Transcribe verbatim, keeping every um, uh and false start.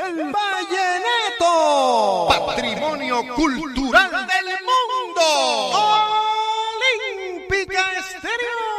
el vallenato, patrimonio cultural del mundo. Olímpica Estéreo.